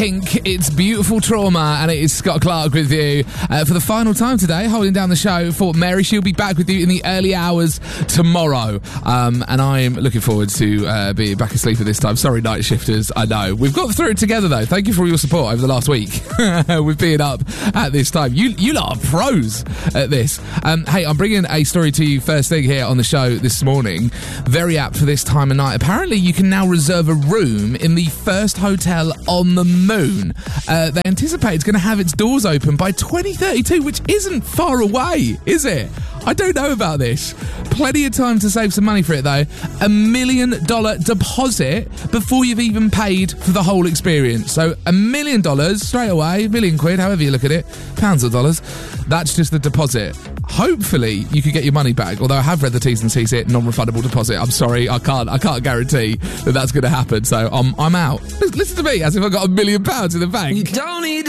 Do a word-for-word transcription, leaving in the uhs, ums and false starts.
Pink. It's Beautiful Trauma, and it is Scott Clark with you uh, for the final time today, holding down the show for Mary. She'll be back with you in the early hours tomorrow, um, and I'm looking forward to uh, being back asleep at this time. Sorry, night shifters, I know. We've got through it together, though. Thank you for all your support over the last week with being up at this time. You you lot are pros at this. Um, hey, I'm bringing a story to you first thing here on the show this morning. Very apt for this time of night. Apparently, you can now reserve a room in the first hotel on the moon. Uh, they anticipate it's going to have its doors open by twenty thirty-two, which isn't far away, is it? I don't know about this. Plenty of time to save some money for it, though. A million dollar deposit before you've even paid for the whole experience. So a million dollars straight away, a million quid, however you look at it, pounds or dollars. That's just the deposit. Hopefully you could get your money back. Although I have read the T's and C's here, non-refundable deposit. I'm sorry, I can't. I can't guarantee that that's going to happen. So I'm I'm out. Listen to me, as if I got a million pounds in the bank. You don't need